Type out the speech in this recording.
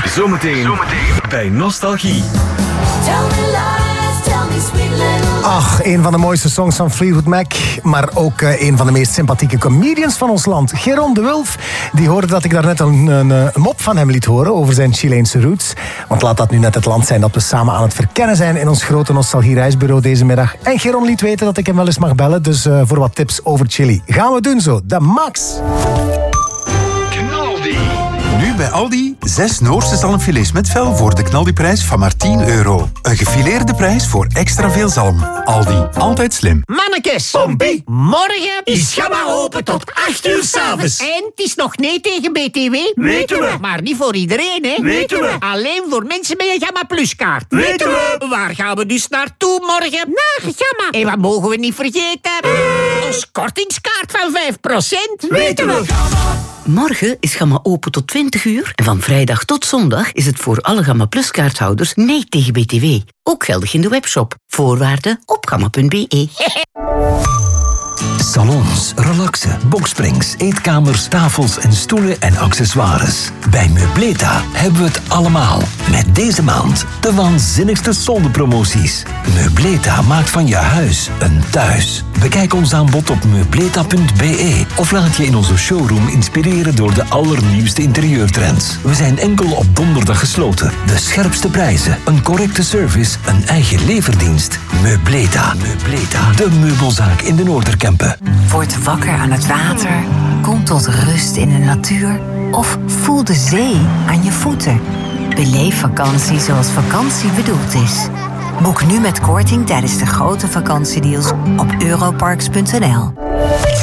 Zometeen bij Nostalgie. Ach, een van de mooiste songs van Fleetwood Mac, maar ook een van de meest sympathieke comedians van ons land. Geron de Wulf, die hoorde dat ik daarnet een mop van hem liet horen over zijn Chileense roots. Want laat dat nu net het land zijn dat we samen aan het verkennen zijn in ons grote nostalgie-reisbureau deze middag. En Geron liet weten dat ik hem wel eens mag bellen, dus voor wat tips over Chili. Gaan we doen zo, de Max. Nu bij Aldi 6 Noorse zalmfilets met vel voor de knaldiprijs van maar €10. Een gefileerde prijs voor extra veel zalm. Aldi, altijd slim. Mannekes, Pompie, morgen is Gamma open tot 8 uur 's avonds. En het is nog nee tegen BTW. Weten we. Maar niet voor iedereen, hè? Weten we. Alleen voor mensen met een Gamma Plus kaart. Weten we. Waar gaan we dus naartoe morgen? Naar Gamma. En wat mogen we niet vergeten? Ons kortingskaart van 5%. Weten we. Morgen is Gamma open tot 20 uur. En van vrijdag tot zondag is het voor alle Gamma Plus kaarthouders nee tegen BTW. Ook geldig in de webshop. Voorwaarden op gamma.be. Salons, relaxen, boksprings, eetkamers, tafels en stoelen en accessoires. Bij Meubleta hebben we het allemaal. Met deze maand de waanzinnigste soldenpromoties. Meubleta maakt van je huis een thuis. Bekijk ons aanbod op meubleta.be of laat je in onze showroom inspireren door de allernieuwste interieurtrends. We zijn enkel op donderdag gesloten. De scherpste prijzen, een correcte service, een eigen leverdienst. Meubleta. Meubleta, de meubelzaak in de Noorderkempen. Word wakker aan het water. Kom tot rust in de natuur. Of voel de zee aan je voeten. Beleef vakantie zoals vakantie bedoeld is. Boek nu met korting tijdens de grote vakantiedeals op europarks.nl.